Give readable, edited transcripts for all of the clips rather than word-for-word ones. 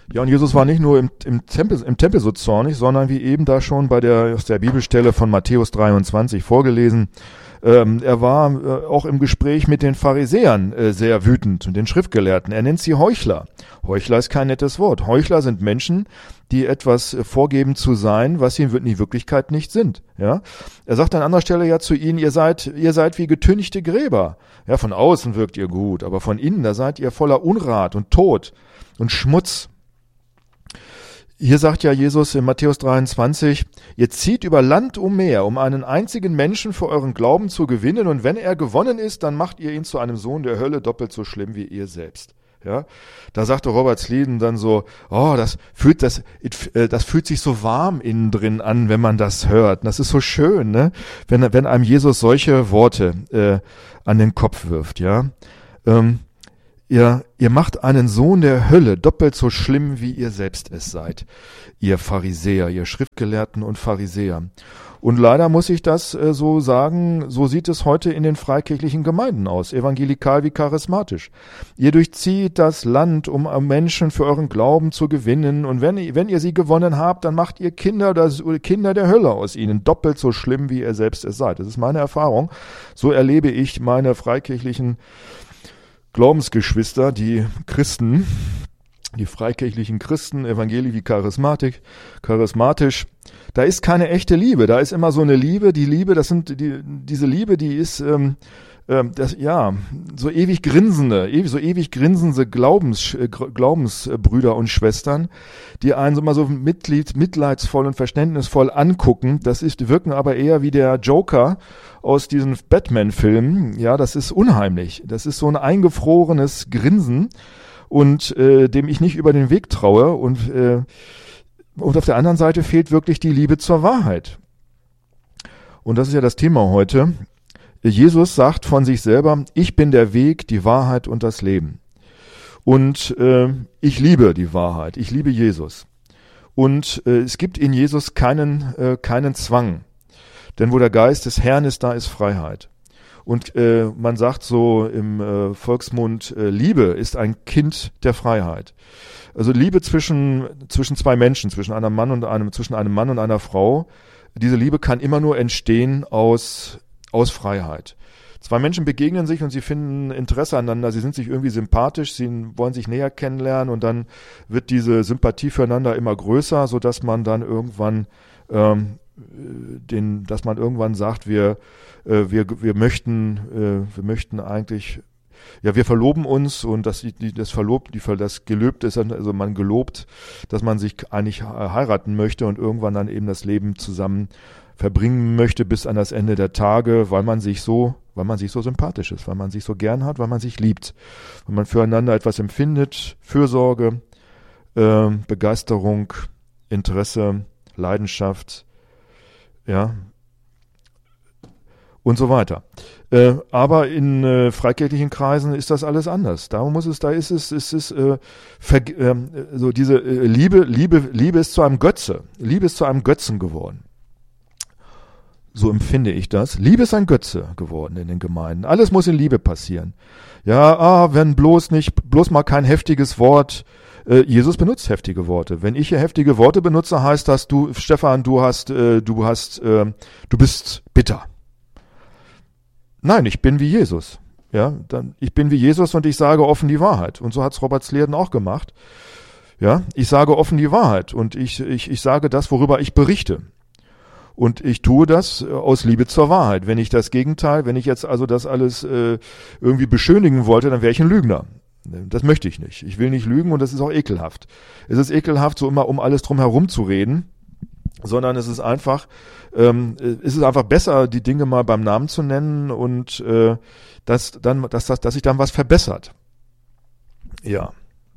Ja, und Jesus war nicht nur im Tempel so zornig, sondern wie eben da schon aus der Bibelstelle von Matthäus 23 vorgelesen, er war auch im Gespräch mit den Pharisäern sehr wütend und den Schriftgelehrten. Er nennt sie Heuchler. Heuchler ist kein nettes Wort. Heuchler sind Menschen, die etwas vorgeben zu sein, was sie in die Wirklichkeit nicht sind. Ja, er sagt an anderer Stelle ja zu ihnen: Ihr seid wie getünchte Gräber. Ja, von außen wirkt ihr gut, aber von innen, da seid ihr voller Unrat und Tod und Schmutz. Hier sagt ja Jesus in Matthäus 23, ihr zieht über Land umher, um einen einzigen Menschen für euren Glauben zu gewinnen, und wenn er gewonnen ist, dann macht ihr ihn zu einem Sohn der Hölle, doppelt so schlimm wie ihr selbst. Ja, da sagte Robert Slieden dann so, das fühlt sich so warm innen drin an, wenn man das hört. Und das ist so schön, ne? Wenn einem Jesus solche Worte an den Kopf wirft, ja. Ihr macht einen Sohn der Hölle doppelt so schlimm, wie ihr selbst es seid. Ihr Pharisäer, ihr Schriftgelehrten und Pharisäer. Und leider muss ich das so sagen, so sieht es heute in den freikirchlichen Gemeinden aus, evangelikal wie charismatisch. Ihr durchzieht das Land, um Menschen für euren Glauben zu gewinnen. Und wenn ihr sie gewonnen habt, dann macht ihr Kinder der Hölle aus ihnen, doppelt so schlimm, wie ihr selbst es seid. Das ist meine Erfahrung. So erlebe ich meine freikirchlichen Glaubensgeschwister, die Christen, die freikirchlichen Christen, evangelisch wie charismatisch, da ist keine echte Liebe, da ist immer so eine Liebe, diese Liebe, die ist, so ewig grinsende Glaubensbrüder und Schwestern, die einen immer so mitleidsvoll und verständnisvoll angucken, wirken aber eher wie der Joker aus diesen Batman-Filmen. Ja, das ist unheimlich. Das ist so ein eingefrorenes Grinsen und dem ich nicht über den Weg traue, und auf der anderen Seite fehlt wirklich die Liebe zur Wahrheit. Und das ist ja das Thema heute. Jesus sagt von sich selber: Ich bin der Weg, die Wahrheit und das Leben. Und ich liebe die Wahrheit, ich liebe Jesus. Und es gibt in Jesus keinen Zwang. Denn wo der Geist des Herrn ist, da ist Freiheit. Und man sagt so im Volksmund, Liebe ist ein Kind der Freiheit. Also Liebe zwischen zwei Menschen, zwischen einem Mann und einer Frau, diese Liebe kann immer nur entstehen aus Freiheit. Zwei Menschen begegnen sich und sie finden Interesse aneinander, sie sind sich irgendwie sympathisch, sie wollen sich näher kennenlernen, und dann wird diese Sympathie füreinander immer größer, sodass man dann irgendwann sagt, wir möchten eigentlich, ja, wir verloben uns, und das Gelöbte ist, also man gelobt, dass man sich eigentlich heiraten möchte und irgendwann dann eben das Leben zusammen verbringen möchte bis an das Ende der Tage, weil man sich so sympathisch ist, weil man sich so gern hat, weil man sich liebt, weil man füreinander etwas empfindet, Fürsorge, Begeisterung, Interesse, Leidenschaft, ja, und so weiter. Aber in freikirchlichen Kreisen ist das alles anders. Diese Liebe ist zu einem Götze. Liebe ist zu einem Götzen geworden. So empfinde ich das. Liebe ist ein Götze geworden in den Gemeinden. Alles muss in Liebe passieren. Ja, wenn bloß mal kein heftiges Wort. Jesus benutzt heftige Worte. Wenn ich hier heftige Worte benutze, heißt das, du, Stefan, du bist bitter. Nein, ich bin wie Jesus. Ja, ich bin wie Jesus und ich sage offen die Wahrheit. Und so hat's Robert Slieden auch gemacht. Ja, ich sage offen die Wahrheit und ich sage das, worüber ich berichte. Und ich tue das aus Liebe zur Wahrheit. Wenn ich jetzt also das alles irgendwie beschönigen wollte, dann wäre ich ein Lügner. Das möchte ich nicht. Ich will nicht lügen, und das ist auch ekelhaft. Es ist ekelhaft, so immer um alles drum herum zu reden, sondern es ist einfach besser, die Dinge mal beim Namen zu nennen, und dass sich dann was verbessert. Ja.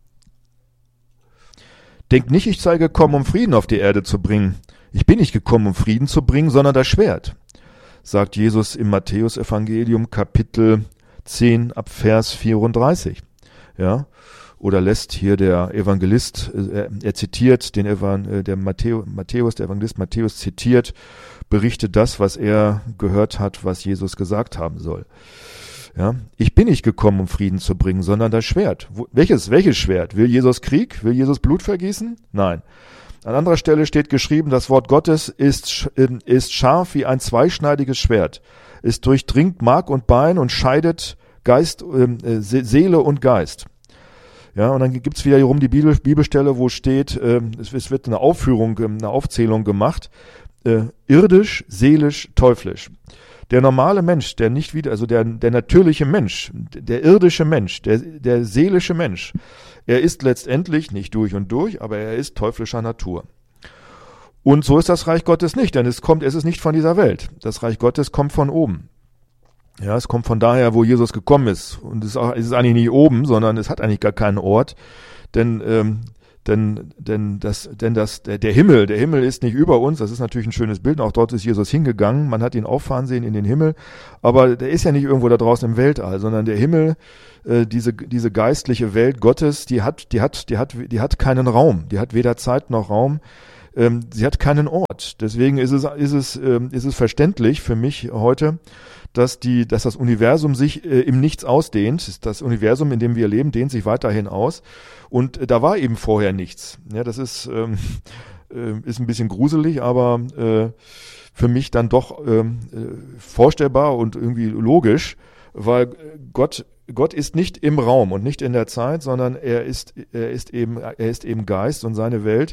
Denkt nicht, ich sei gekommen, um Frieden auf die Erde zu bringen. Ich bin nicht gekommen, um Frieden zu bringen, sondern das Schwert, sagt Jesus im Matthäus-Evangelium, Kapitel 10, ab Vers 34. Ja, oder lässt hier der Evangelist, er zitiert der Evangelist Matthäus zitiert, berichtet das, was er gehört hat, was Jesus gesagt haben soll. Ja, ich bin nicht gekommen, um Frieden zu bringen, sondern das Schwert. Welches Schwert? Will Jesus Krieg? Will Jesus Blut vergießen? Nein. An anderer Stelle steht geschrieben, das Wort Gottes ist scharf wie ein zweischneidiges Schwert. Es durchdringt Mark und Bein und scheidet Seele und Geist. Ja, und dann gibt's wiederum die Bibelstelle, wo steht, es wird eine Aufzählung gemacht, irdisch, seelisch, teuflisch. Der normale Mensch, der natürliche Mensch, der irdische Mensch, der seelische Mensch, er ist letztendlich nicht durch und durch, aber er ist teuflischer Natur. Und so ist das Reich Gottes nicht, denn es ist nicht von dieser Welt. Das Reich Gottes kommt von oben. Ja, es kommt von daher, wo Jesus gekommen ist. Und es ist eigentlich nicht oben, sondern es hat eigentlich gar keinen Ort, denn der Himmel ist nicht über uns, das ist natürlich ein schönes Bild, auch dort ist Jesus hingegangen, man hat ihn auffahren sehen in den Himmel, aber der ist ja nicht irgendwo da draußen im Weltall, sondern der Himmel, diese geistliche Welt Gottes, die hat keinen Raum, die hat weder Zeit noch Raum, sie hat keinen Ort. Deswegen ist es verständlich für mich heute, dass das Universum sich im Nichts ausdehnt. Das Universum, in dem wir leben, dehnt sich weiterhin aus. Und da war eben vorher nichts. Ja, das ist ein bisschen gruselig, aber für mich dann doch vorstellbar und irgendwie logisch, weil Gott ist nicht im Raum und nicht in der Zeit, sondern er ist eben Geist und seine Welt.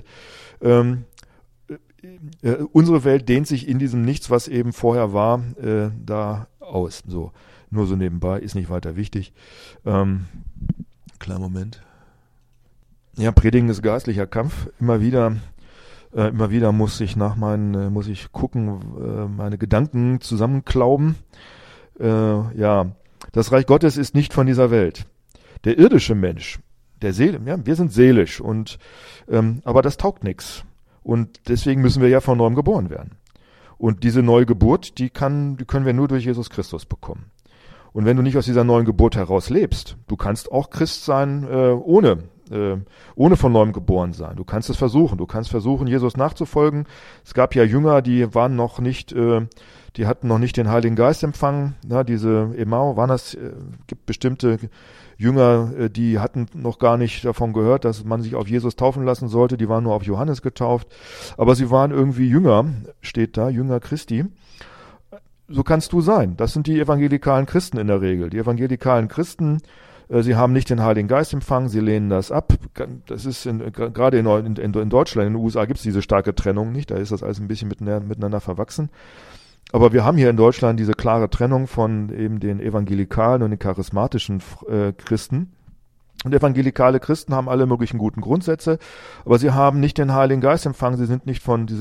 Unsere Welt dehnt sich in diesem Nichts, was eben vorher war, da aus. So, nur so nebenbei, ist nicht weiter wichtig. Kleinen Moment. Ja, Predigen ist geistlicher Kampf. Immer wieder muss ich gucken, meine Gedanken zusammenklauben. Ja, das Reich Gottes ist nicht von dieser Welt. Der irdische Mensch, der Seele, ja, wir sind seelisch aber das taugt nichts. Und deswegen müssen wir ja von neuem geboren werden. Und diese neue Geburt, die können wir nur durch Jesus Christus bekommen. Und wenn du nicht aus dieser neuen Geburt heraus lebst, du kannst auch Christ sein, ohne von neuem geboren sein. Du kannst es versuchen. Du kannst versuchen, Jesus nachzufolgen. Es gab ja Jünger, die hatten noch nicht den Heiligen Geist empfangen. Na, diese Emau gibt bestimmte Jünger, die hatten noch gar nicht davon gehört, dass man sich auf Jesus taufen lassen sollte. Die waren nur auf Johannes getauft. Aber sie waren irgendwie Jünger, steht da, Jünger Christi. So kannst du sein. Das sind die evangelikalen Christen in der Regel. Die evangelikalen Christen, sie haben nicht den Heiligen Geist empfangen, sie lehnen das ab. Das ist gerade in Deutschland, in den USA gibt es diese starke Trennung nicht. Da ist das alles ein bisschen miteinander verwachsen. Aber wir haben hier in Deutschland diese klare Trennung von eben den evangelikalen und den charismatischen Christen. Und evangelikale Christen haben alle möglichen guten Grundsätze, aber sie haben nicht den Heiligen Geist empfangen, sie sind nicht mit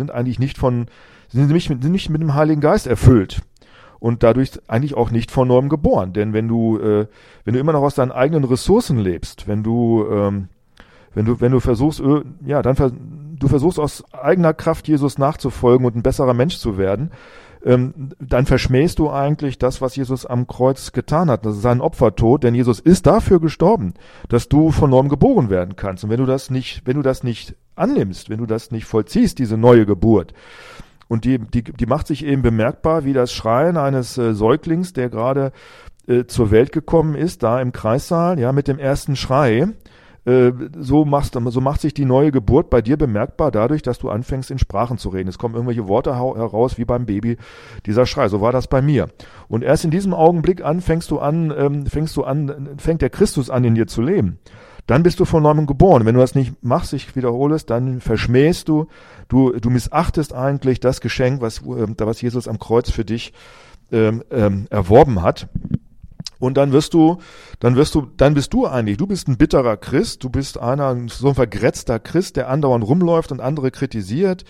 dem Heiligen Geist erfüllt. Und dadurch eigentlich auch nicht von neuem geboren. Denn wenn du immer noch aus deinen eigenen Ressourcen lebst, wenn du versuchst, du versuchst aus eigener Kraft Jesus nachzufolgen und ein besserer Mensch zu werden, dann verschmähst du eigentlich das, was Jesus am Kreuz getan hat. Das ist sein Opfertod, denn Jesus ist dafür gestorben, dass du von neuem geboren werden kannst. Und wenn du das nicht annimmst, wenn du das nicht vollziehst, diese neue Geburt, und die macht sich eben bemerkbar wie das Schreien eines Säuglings, der gerade zur Welt gekommen ist, da im Kreissaal, ja, mit dem ersten Schrei. So macht sich die neue Geburt bei dir bemerkbar dadurch, dass du anfängst, in Sprachen zu reden. Es kommen irgendwelche Worte heraus, wie beim Baby, dieser Schrei. So war das bei mir. Und erst in diesem Augenblick fängt der Christus an, in dir zu leben. Dann bist du von neuem geboren. Wenn du das nicht machst, ich wiederhole es, dann verschmähst du missachtest eigentlich das Geschenk, was Jesus am Kreuz für dich erworben hat. Und dann bist du eigentlich, du bist ein bitterer Christ, du bist so ein vergrätzter Christ, der andauernd rumläuft und andere kritisiert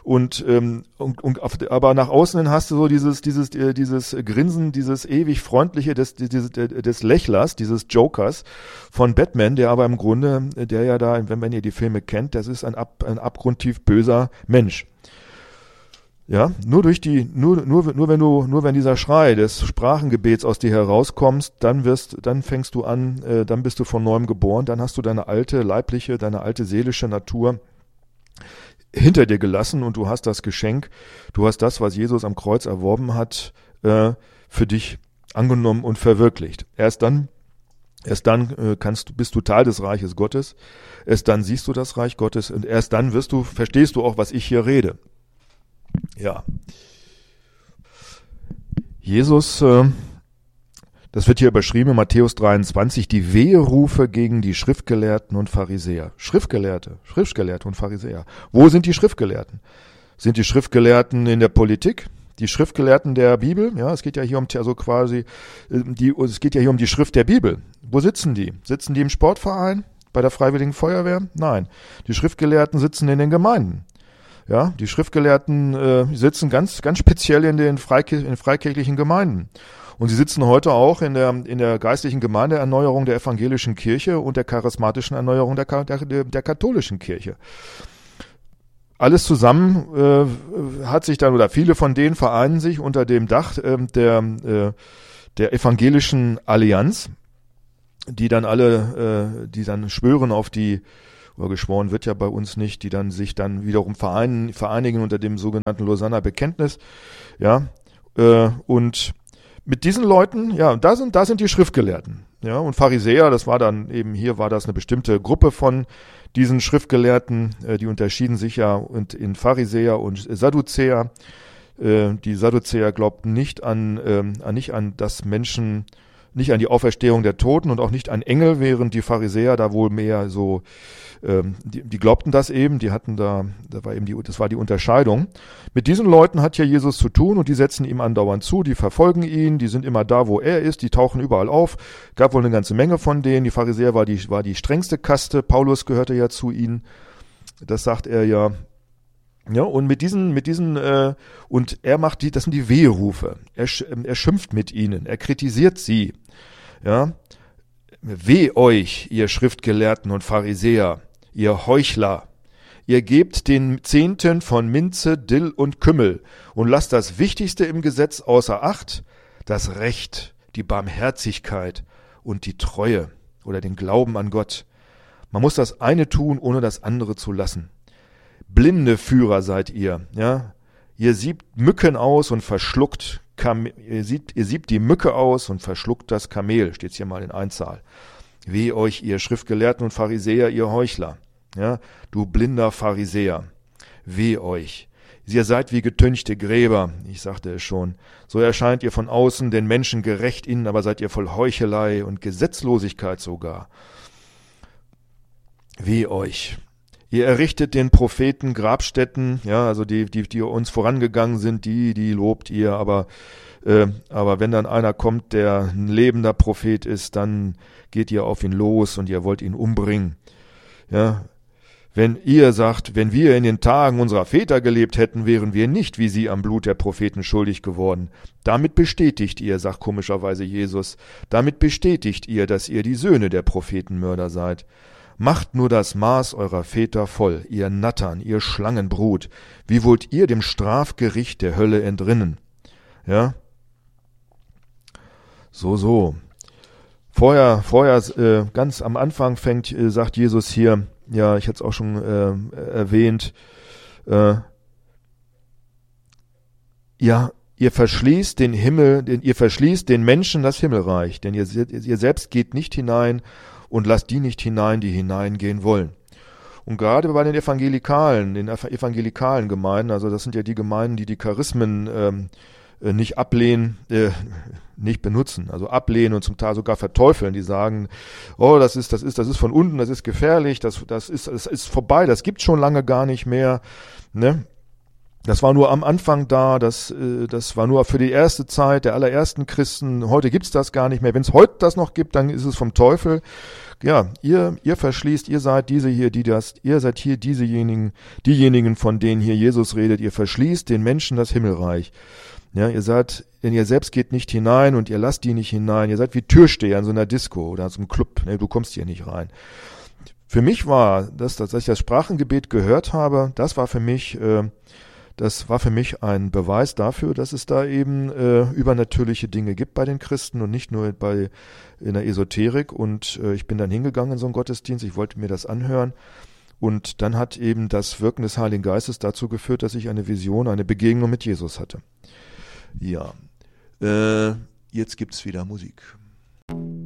aber nach außen hin hast du so dieses Grinsen, dieses ewig freundliche des Lächlers, dieses Jokers von Batman, der aber im Grunde, der ja da, wenn ihr die Filme kennt, das ist ein abgrundtief böser Mensch. Ja, nur wenn dieser Schrei des Sprachengebets aus dir herauskommst, dann fängst du an, dann bist du von neuem geboren, dann hast du deine alte seelische Natur hinter dir gelassen und du hast das Geschenk, du hast das, was Jesus am Kreuz erworben hat, für dich angenommen und verwirklicht. Erst dann bist du Teil des Reiches Gottes. Erst dann siehst du das Reich Gottes und erst dann verstehst du auch, was ich hier rede. Ja. Jesus, das wird hier überschrieben in Matthäus 23, die Weherufe gegen die Schriftgelehrten und Pharisäer. Schriftgelehrte und Pharisäer. Wo sind die Schriftgelehrten? Sind die Schriftgelehrten in der Politik? Die Schriftgelehrten der Bibel? Ja, es geht ja hier es geht ja hier um die Schrift der Bibel. Wo sitzen die? Sitzen die im Sportverein? Bei der Freiwilligen Feuerwehr? Nein. Die Schriftgelehrten sitzen in den Gemeinden. Ja, die Schriftgelehrten sitzen ganz speziell in den freikirchlichen Gemeinden. Und sie sitzen heute auch in der geistlichen Gemeindeerneuerung der evangelischen Kirche und der charismatischen Erneuerung der katholischen Kirche. Alles zusammen hat sich dann, oder viele von denen vereinen sich unter dem Dach der evangelischen Allianz, die dann schwören auf die, oder geschworen wird ja bei uns nicht, die dann sich dann wiederum vereinigen unter dem sogenannten Lausanner Bekenntnis, ja, und mit diesen Leuten, ja, da sind die Schriftgelehrten, ja, und Pharisäer, das war dann eben, hier war das eine bestimmte Gruppe von diesen Schriftgelehrten, die unterschieden sich ja in Pharisäer und Sadduzäer. Die Sadduzäer glaubten nicht an die Auferstehung der Toten und auch nicht an Engel, während die Pharisäer da wohl mehr so, die glaubten das eben, das war die Unterscheidung. Mit diesen Leuten hat ja Jesus zu tun und die setzen ihm andauernd zu, die verfolgen ihn, die sind immer da, wo er ist, die tauchen überall auf. Gab wohl eine ganze Menge von denen. Die Pharisäer war die strengste Kaste. Paulus gehörte ja zu ihnen. Das sagt er ja. Ja, und mit diesen, und er macht das sind die Weherufe. Er schimpft mit ihnen, er kritisiert sie. Ja. Weh euch, ihr Schriftgelehrten und Pharisäer, ihr Heuchler. Ihr gebt den Zehnten von Minze, Dill und Kümmel und lasst das Wichtigste im Gesetz außer Acht, das Recht, die Barmherzigkeit und die Treue oder den Glauben an Gott. Man muss das eine tun, ohne das andere zu lassen. Blinde Führer seid ihr, ja. Ihr siebt Mücken aus und verschluckt ihr siebt die Mücke aus und verschluckt das Kamel, steht's hier mal in Einzahl. Weh euch, ihr Schriftgelehrten und Pharisäer, ihr Heuchler, ja, du blinder Pharisäer, weh euch. Ihr seid wie getünchte Gräber, ich sagte es schon. So erscheint ihr von außen den Menschen gerecht, innen aber seid ihr voll Heuchelei und Gesetzlosigkeit sogar. Weh euch. Ihr errichtet den Propheten Grabstätten, ja, also die uns vorangegangen sind, die lobt ihr, aber wenn dann einer kommt, der ein lebender Prophet ist, dann geht ihr auf ihn los und ihr wollt ihn umbringen. Ja, wenn ihr sagt, wenn wir in den Tagen unserer Väter gelebt hätten, wären wir nicht wie sie am Blut der Propheten schuldig geworden. Damit bestätigt ihr, sagt komischerweise Jesus, damit bestätigt ihr, dass ihr die Söhne der Prophetenmörder seid. Macht nur das Maß eurer Väter voll, ihr Nattern, ihr Schlangenbrut. Wie wollt ihr dem Strafgericht der Hölle entrinnen? Ja? So. Vorher, ganz am Anfang sagt Jesus hier, ja, ich hatte es auch schon erwähnt, ja, ihr verschließt den Himmel, ihr verschließt den Menschen das Himmelreich, denn ihr selbst geht nicht hinein und lasst die nicht hinein, die hineingehen wollen. Und gerade bei den evangelikalen Gemeinden, also das sind ja die Gemeinden, die Charismen nicht ablehnen, nicht benutzen, also ablehnen und zum Teil sogar verteufeln, die sagen, oh, das ist von unten, das ist gefährlich, das ist vorbei, das gibt's schon lange gar nicht mehr, ne? Das war nur am Anfang da, das war nur für die erste Zeit der allerersten Christen. Heute gibt's das gar nicht mehr. Wenn es heute das noch gibt, dann ist es vom Teufel. Ja, ihr verschließt, ihr seid ihr seid hier diejenigen, von denen hier Jesus redet. Ihr verschließt den Menschen das Himmelreich. Ja, denn ihr selbst geht nicht hinein und ihr lasst die nicht hinein. Ihr seid wie Türsteher in so einer Disco oder so einem Club. Ne, du kommst hier nicht rein. Für mich war dass ich das Sprachengebet gehört habe, das war für mich ein Beweis dafür, dass es da eben übernatürliche Dinge gibt bei den Christen und nicht nur in der Esoterik. Und ich bin dann hingegangen in so einen Gottesdienst, ich wollte mir das anhören. Und dann hat eben das Wirken des Heiligen Geistes dazu geführt, dass ich eine Vision, eine Begegnung mit Jesus hatte. Ja, jetzt gibt's wieder Musik.